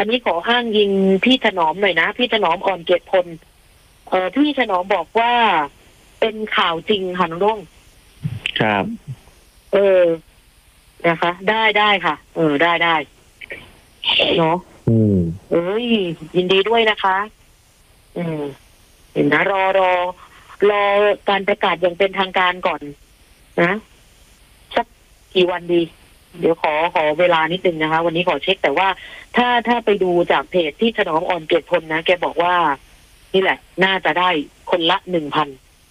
อันนี้ขออ้างยิงพี่ถนอมหน่อยนะพี่ถนอมอ่อนเกตพลพี่ถนอมบอกว่าเป็นข่าวจริงค่ะน้องรุ่งครับนะคะได้ค่ะได้เนาะยินดีด้วยนะคะเห็นนะรอการประกาศอย่างเป็นทางการก่อนนะสักกี่วันดีเดี๋ยวขอเวลานิดนึงนะคะวันนี้ขอเช็คแต่ว่าถ้าไปดูจากเพจที่ถนอมอ่อนเกตพลนะแกบอกว่านี่แหละน่าจะได้คนละ 1,000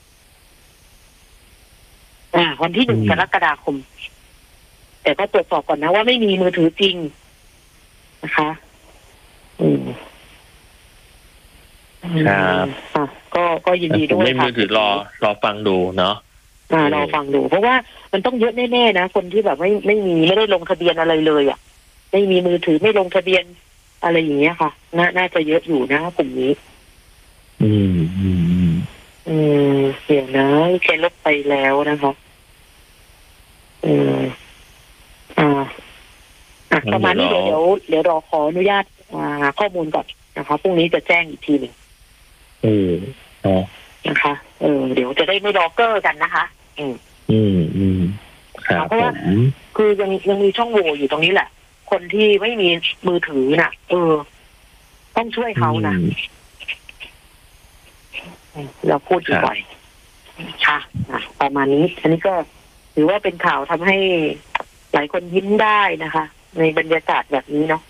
วันที่ 1 กรกฎาคมแต่ก็ตรวจสอบก่อนนะว่าไม่มีมือถือจริงนะคะครับก็ยินดีด้วยไม่มือถือรอฟังดูเนาะรอฟังดูเพราะว่ามันต้องเยอะแน่ๆนะคนที่แบบไม่ได้ลงทะเบียนอะไรเลยอ่ะไม่มีมือถือไม่ลงทะเบียนอะไรอย่างเงี้ยค่ะน่าจะเยอะอยู่นะกลุ่มนี้เดี๋ยวนะแกลบไปแล้วนะคะประมาณนี้เดี๋ยวรอขออนุญาตข้อมูลก่อนนะคะพรุ่งนี้จะแจ้งอีกทีหนึ่งนะคะเดี๋ยวจะได้ไม่รอเกอร์กันนะคะเพราะว่าคือยังมีช่องโหว่อยู่ตรงนี้แหละคนที่ไม่มีมือถือน่ะต้องช่วยเขานะเราพูดบ่อยค่ะประมาณนี้อันนี้ก็ถือว่าเป็นข่าวทำให้หลายคนยิ้มได้นะคะในบรรยากาศแบบนี้เนาะ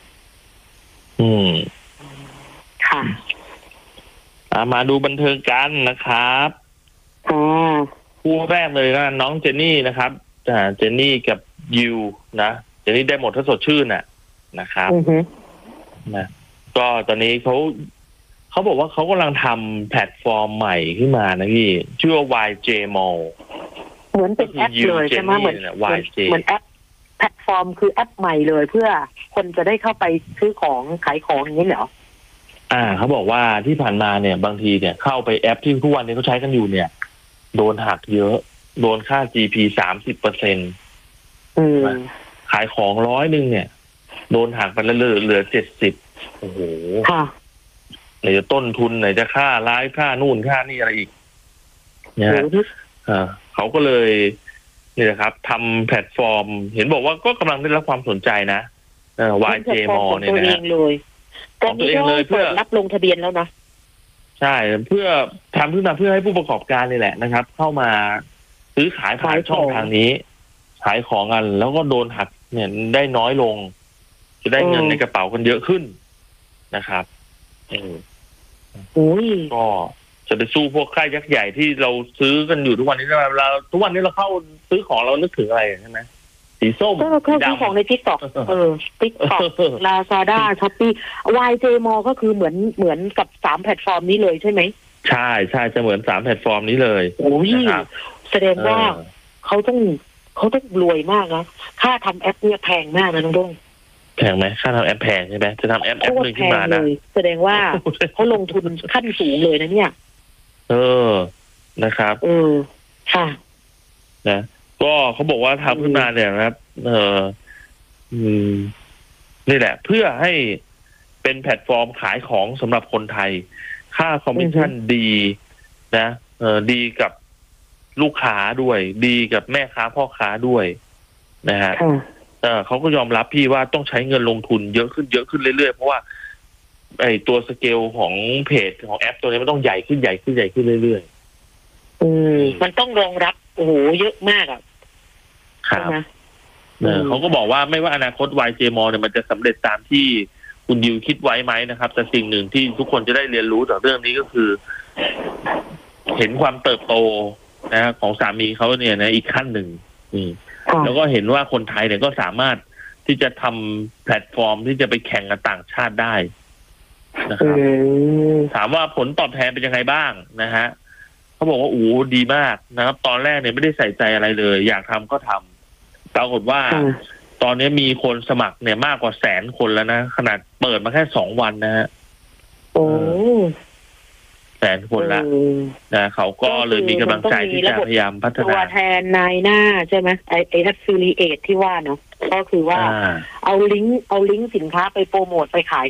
ค่ะมาดูบันเทิงกันนะครับคู่แรกเลยก็น้องเจนนี่นะครับเจนนี่กับยิวนะเจนนี่ได้หมดถ้าสดชื่นนะครับนะก็ตอนนี้เขาบอกว่าเขากำลังทำแพลตฟอร์มใหม่ขึ้นมานะพี่ชื่อว่า YJ Mall เหมือนเป็นแอปเลยใช่ไหมเหมือนแอปแพลตฟอร์มคือแอปใหม่เลยเพื่อคนจะได้เข้าไปซื้อของขายของอย่างนี้เหรอเขาบอกว่าที่ผ่านมาเนี่ยบางทีเนี่ยเข้าไปแอปที่ทุกวันนี้เขาใช้กันอยู่เนี่ยโดนหักเยอะโดนค่า GP 30%ขายของ100เนี่ยโดนหักไปแล้วเหลือ70โอ้โหไหนจะต้นทุนไหนจะค่าไลฟ์ค่านู่นค่านี่อะไรอีกเนี่ยเขาก็เลยนี่แหละครับทำแพลตฟอร์มเห็นบอกว่าก็กำลังได้รับความสนใจนะYJ Mall เนี่ยนะของตัวเองเลยเพื่อรับลงทะเบียนแล้วนะใช่เพื่อทำขึ้นมาเพื่อให้ผู้ประกอบการนี่แหละนะครับเข้ามาซื้อขายผ่านช่องทางนี้ขายของกันแล้วก็โดนหักเนี่ยได้น้อยลงจะได้เงินในกระเป๋ากันเยอะขึ้นนะครับก็จะไปสู้พวกค่ายยักษ์ใหญ่ที่เราซื้อกันอยู่ทุกวันนี้เราทุกวันนี้เราเข้าซื้อของเรานึกถึงอะไรใช่ไหมสีส้มก็ซื้อของใน TikTok TikTok Lazada Shopee YJ Mall ก็คือเหมือนกับ3แพลตฟอร์มนี้เลยใช่ไหมใช่จะเหมือน3แพลตฟอร์มนี้เลยแสดงว่าเขาต้องรวยมากนะค่าทำแอปเนี่ยแพงมากนะน้องด้งแพงไหมค่าทำแอปแพงใช่ไหมจะทำแอปหนึ่งขึ้นมานะแสดงว่าเขาลงทุนขั้นสูงเลยนะเนี่ยนะครับค่ะนะก็เขาบอกว่าทำขึ้นมาเนี่ยนะครับนี่แหละเพื่อให้เป็นแพลตฟอร์มขายของสำหรับคนไทยค่าคอมมิชชั่นดีนะดีกับลูกค้าด้วยดีกับแม่ค้าพ่อค้าด้วยนะฮะเขาก็ยอมรับพี่ว่าต้องใช้เงินลงทุนเยอะขึ้นเรื่อยๆเพราะว่าไอ้ตัวสเกลของเพจของแอปตัวนี้มันต้องใหญ่ขึ้นเรื่อยๆมันต้องรองรับโอ้โหเยอะมากครับเขาก็บอกว่าไม่ว่าอนาคต YJ Mall เนี่ยมันจะสำเร็จตามที่คุณยิวคิดไว้ไหมนะครับแต่สิ่งหนึ่งที่ทุกคนจะได้เรียนรู้จากเรื่องนี้ก็คือเห็นความเติบโตนะของสามีเขาเนี่ยนะอีกขั้นหนึ่งแล้วก็เห็นว่าคนไทยเนี่ยก็สามารถที่จะทำแพลตฟอร์มที่จะไปแข่งกับต่างชาติได้นะครับถามว่าผลตอบแทนเป็นยังไงบ้างนะฮะเขาบอกว่าดีมากนะครับตอนแรกเนี่ยไม่ได้ใส่ใจอะไรเลยอยากทำก็ทำปรากฏว่าตอนนี้มีคนสมัครเนี่ยมากกว่า100,000 คนแล้วนะขนาดเปิดมาแค่2 วันนะฮะ100,000 คนละนะเขาก็เลยมีกำลังใจที่จะพยายามพัฒนาตัวแทนนายหน้าใช่ไหมไอ affiliate ที่ว่าเนาะก็คือว่าเอาลิงก์สินค้าไปโปรโมทไปขาย